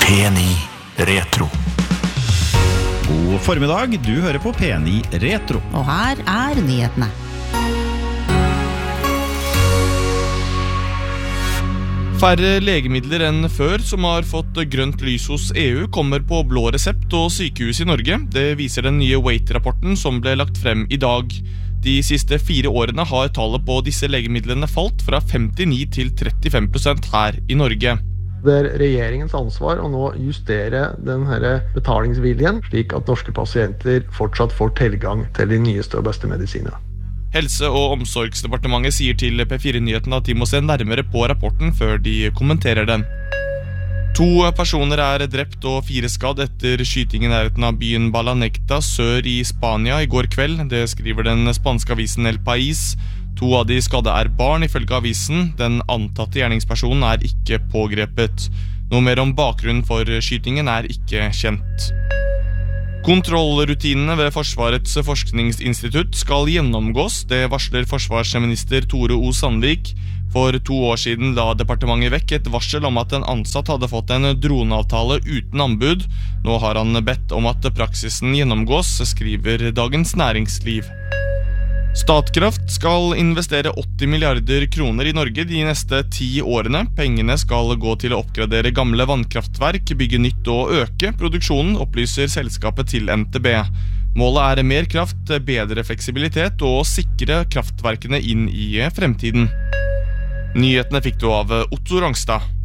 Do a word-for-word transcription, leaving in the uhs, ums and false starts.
P ni Retro. God formiddag, du hører på P ni Retro. Og her er nyhetene. Færre legemidler enn før som har fått grønt lys hos E U kommer på blå resept og sykehus i Norge. Det viser den nye Weight-rapporten som ble lagt frem i dag. De siste fire årene har tallet på disse legemidlene falt fra femtini til trettifem prosent her i Norge. Det er regjeringens ansvar å nå justere denne betalingsviljen, slik at norske pasienter fortsatt får tilgang til de nyeste og beste medisinene. Helse- og omsorgsdepartementet sier til P fire-nyhetene at de må se nærmere på rapporten før de kommenterer den. To personer er drept og fire skadd etter skyting i nærheten av byen Balanecta sør i Spania i går kveld. Det skriver den spanske avisen El País. To av de skadde er barn, ifølge avisen. Den antatte gjerningspersonen er ikke pågrepet. Noe mer om bakgrunnen for skytingen er ikke kjent. Kontrollrutinene ved Forsvarets forskningsinstitutt skal gjennomgås, det varsler forsvarsminister Tore O. Sandvik. For to år siden la departementet vekk et varsel om at en ansatt hadde fått en droneavtale uten anbud. Nå har han bedt om at praksisen gjennomgås, skriver Dagens Næringsliv. Statkraft skal investere åtti milliarder kroner i Norge de neste ti årene. Pengene skal gå til å oppgradere gamle vannkraftverk, bygge nytt og øke produksjonen, opplyser selskapet til N T B. Målet er mer kraft, bedre fleksibilitet og sikre kraftverkene inn i fremtiden. Nyhetene fikk du av Otto Rangstad.